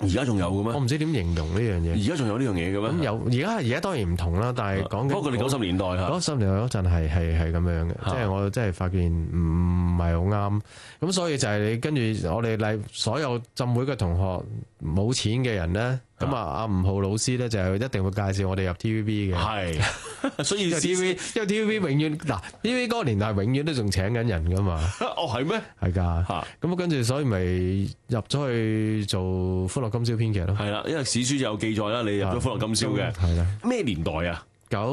而家仲有嘅咩？ 我唔知點形容呢樣嘢。 而家仲有呢樣嘢嘅咩？ 咁有而家當然唔同啦，但係講緊不過佢哋90年代嚇， 90年代嗰陣係咁樣嘅，即係我真係發現唔係好啱。咁所以就係你跟住我哋所有浸會嘅同學冇錢嘅人咧，咁阿吳浩老師咧就一定會介紹我哋入 TVB 嘅。 係，所以因為 TVB 永遠TVB 嗰個年代永遠都仲請緊人噶嘛。 哦係咩？ 係㗎。咁跟住所以咪入咗去做歡樂今宵編劇咯。 係啦，因為史書就有記載啦，你入咗歡樂今宵嘅。 係啦。 咩年代啊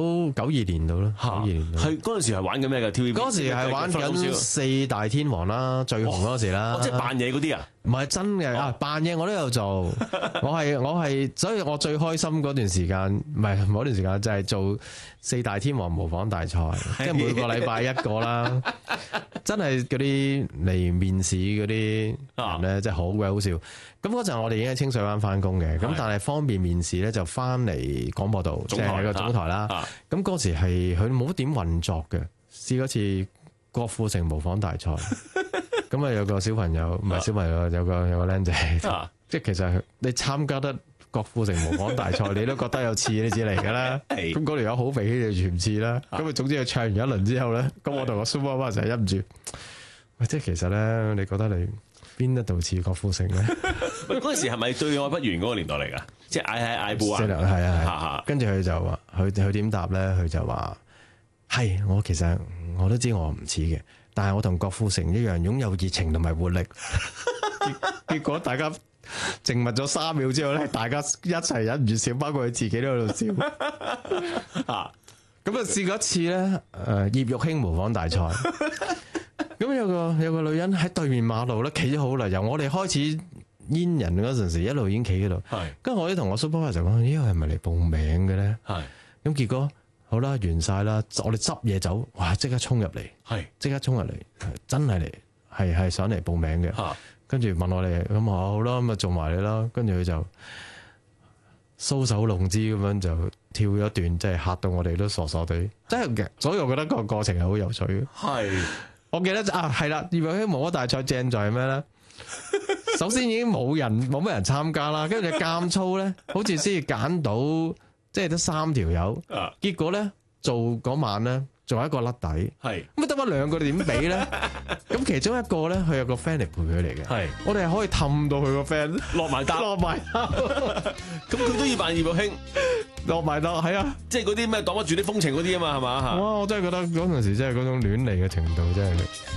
？92年度啦，92年度。 係嗰陣時係玩緊咩㗎 TVB？ 嗰時係玩緊四大天王啦，最紅嗰時啦。 即係扮嘢嗰啲啊？ 唔係真嘅扮嘢我都有做。我係，所以我最開心嗰段時間，唔係嗰段時間就係做四大天王模仿大賽，即係每個禮拜一個啦。真係嗰啲嚟面試嗰啲人咧，真係好鬼好笑。咁嗰陣我哋已經喺清水灣翻工嘅，咁但係方便面試咧就翻嚟廣播道，即係個總台啦。咁嗰時係佢冇點運作嘅，試嗰次郭富城模仿大賽。咁啊有個小朋友，唔係小朋友，有個僆仔，即係其實你參加得郭富城模仿大賽，你都覺得有似你至嚟㗎啦。咁嗰條友好肥氣就全似啦。咁啊總之佢唱完一輪之後咧，咁我同個 Superman 就忍唔住，喂，即係其實咧，你覺得你邊一度似郭富城咧？ 喂，嗰陣時係咪對愛不完嗰個年代嚟㗎？即係嗌布啊？ 係啊，跟住佢就話，佢點答咧？佢就話係我其實我都知我唔似嘅。但係我同郭富城一樣擁有熱情同埋活力，結果大家靜默咗3秒之後咧，大家一齊忍唔住笑，包括佢自己都喺度笑。咁啊試過一次咧，葉玉卿模仿大賽，咁有個女人喺對面馬路咧企咗好耐，由我哋開始煙人嗰陣時一路已經企喺度，跟住我啲同學 supervisor 就講：呢個係咪嚟報名嘅咧？咁結果。好啦，完晒啦，我哋執嘢走，哇！即刻衝入嚟，即刻衝入嚟，真係嚟，係想嚟報名嘅。跟住問我哋，咁好啦，咁啊做埋你啦。跟住佢就搔首弄姿咁樣就跳咗一段，即係嚇到我哋都傻傻地，真係嘅。所以我覺得個過程係好有趣嘅。係，我記得係啦，葉玉卿模仿大賽正在係咩咧？首先已經冇乜人參加啦，跟住監操咧，好似先至揀到。即係得3條友，結果咧做嗰晚咧，仲有一個甩底，咁得翻2個點比咧？咁其中一個咧，佢有個 friend 嚟陪佢嚟嘅，我哋係可以氹到佢個 friend 落埋搭，咁佢都要扮葉玉卿落埋搭，係啊，即係嗰啲咩擋不住啲風情嗰啲啊嘛，係嘛？哇！我真係覺得嗰陣時真係嗰種亂嚟嘅程度真係。